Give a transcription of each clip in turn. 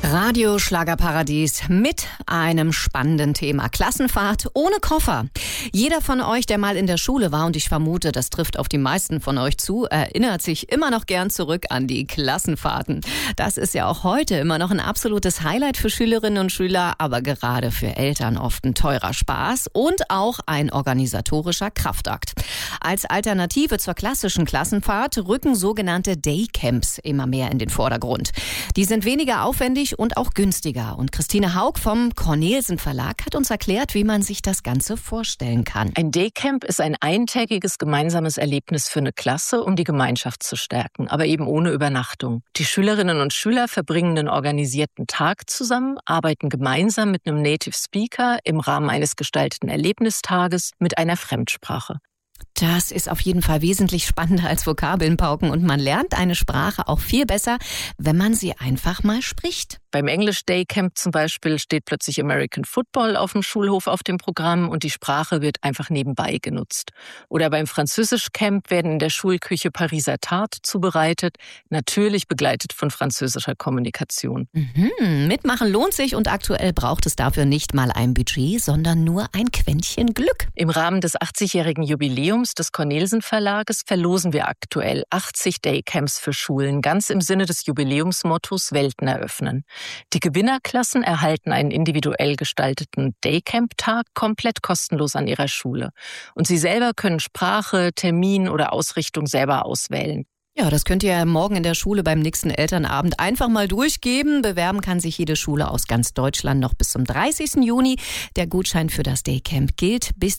Radio Schlagerparadies mit einem spannenden Thema. Klassenfahrt ohne Koffer. Jeder von euch, der mal in der Schule war, und ich vermute, das trifft auf die meisten von euch zu, erinnert sich immer noch gern zurück an die Klassenfahrten. Das ist ja auch heute immer noch ein absolutes Highlight für Schülerinnen und Schüler, aber gerade für Eltern oft ein teurer Spaß und auch ein organisatorischer Kraftakt. Als Alternative zur klassischen Klassenfahrt rücken sogenannte Daycamps immer mehr in den Vordergrund. Die sind weniger aufwendig und auch günstiger. Und Christine Haug vom Cornelsen Verlag hat uns erklärt, wie man sich das Ganze vorstellen kann. Ein Daycamp ist ein eintägiges gemeinsames Erlebnis für eine Klasse, um die Gemeinschaft zu stärken, aber eben ohne Übernachtung. Die Schülerinnen und Schüler verbringen einen organisierten Tag zusammen, arbeiten gemeinsam mit einem Native Speaker im Rahmen eines gestalteten Erlebnistages mit einer Fremdsprache. Das ist auf jeden Fall wesentlich spannender als Vokabeln pauken und man lernt eine Sprache auch viel besser, wenn man sie einfach mal spricht. Beim English Daycamp zum Beispiel steht plötzlich American Football auf dem Schulhof auf dem Programm und die Sprache wird einfach nebenbei genutzt. Oder beim Französisch Camp werden in der Schulküche Pariser Tarte zubereitet, natürlich begleitet von französischer Kommunikation. Mitmachen lohnt sich und aktuell braucht es dafür nicht mal ein Budget, sondern nur ein Quäntchen Glück. Im Rahmen des 80-jährigen Jubiläums des Cornelsen Verlages verlosen wir aktuell 80 Daycamps für Schulen, ganz im Sinne des Jubiläumsmottos Welten eröffnen. Die Gewinnerklassen erhalten einen individuell gestalteten Daycamp-Tag komplett kostenlos an ihrer Schule. Und sie selber können Sprache, Termin oder Ausrichtung selber auswählen. Ja, das könnt ihr morgen in der Schule beim nächsten Elternabend einfach mal durchgeben. Bewerben kann sich jede Schule aus ganz Deutschland noch bis zum 30. Juni. Der Gutschein für das Daycamp gilt bis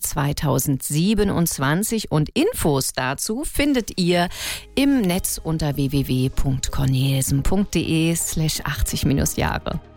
2027 und Infos dazu findet ihr im Netz unter www.cornelsen.de/80-Jahre.